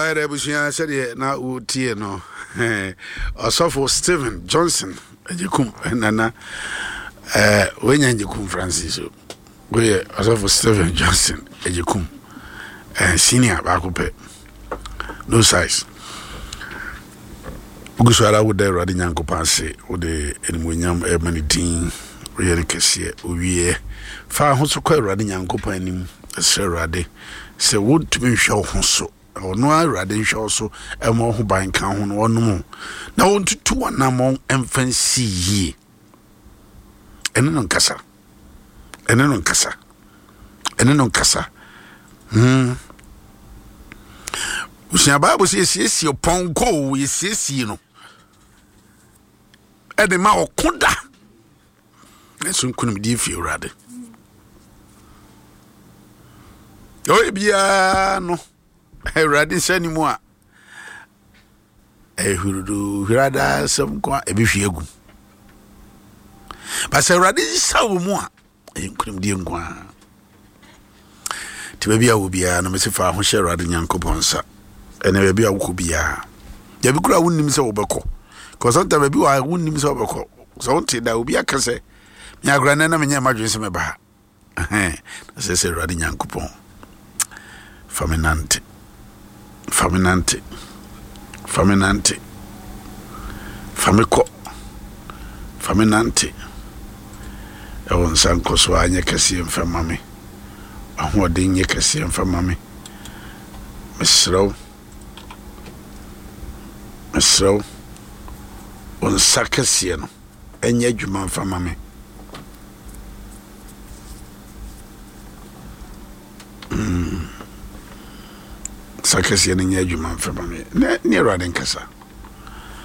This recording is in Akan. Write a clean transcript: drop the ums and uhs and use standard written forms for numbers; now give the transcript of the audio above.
Why Bushia said it now would no. Also for Stephen Johnson, Ejikum, and Nana, when Ejikum Francis, we also for Stephen Johnson, Ejikum, and senior Bakupe, no size. Guswara would there riding Yanko Passe, or the Enwinyam Ebony really Cassia, we far also quite riding Yanko Panim, Sir Rade, so would to be show so. Or no, I rather show so a more who buy count or no more. Now, on to 2 and among infancy ye. And then on Cassa. And then on Cassa. And then on Cassa. Usia Bible says, yes, your pongo is yes, you know. And the Mao Kunda. And soon couldn't be if you rather. Oh, yeah, no. Radin sani mo a hurudu hirada some kwa ebihwiegu ba se radin sawo mo a enkunim die nkwa ti bia wo bia no mesefa ho hye radin yankopɔnsa ene bia wo ko bia ya bi kura wonnim se wo bɛkɔ ko so ta bia wo wonnim se wo bɛkɔ so wonte da obi aka se me agora na me nya madwen se me ba se radin yankopɔn faminante faminante ewon sanko so anya kase mfama me ahoden nye kase mfama me mesrew on sakase no enya dwuma mfama me sakasi enya dwuma mfama me ne radin kasa